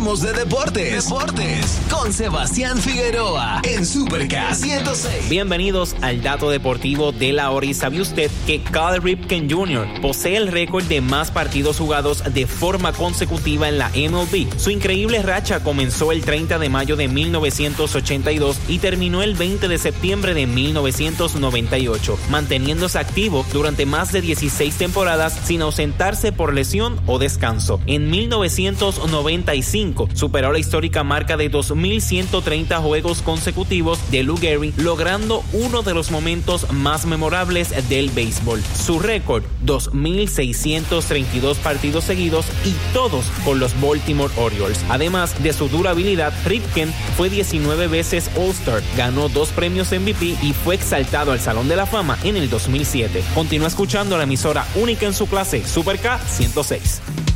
Hablemos de deportes con Sebastián Figueroa en Super K 106. Bienvenidos al dato deportivo de la hora. ¿Y sabe usted que Cal Ripken Jr. posee el récord de más partidos jugados de forma consecutiva en la MLB? Su increíble racha comenzó el 30 de mayo de 1982 y terminó el 20 de septiembre de 1998, manteniéndose activo durante más de 16 temporadas sin ausentarse por lesión o descanso. En 1995 superó la histórica marca de 2.130 juegos consecutivos de Lou Gehrig, logrando uno de los momentos más memorables del béisbol. Su récord, 2.632 partidos seguidos y todos con los Baltimore Orioles. Además de su durabilidad, Ripken fue 19 veces All-Star, ganó 2 premios MVP y fue exaltado al Salón de la Fama en el 2007. Continúa escuchando la emisora única en su clase, Super K 106.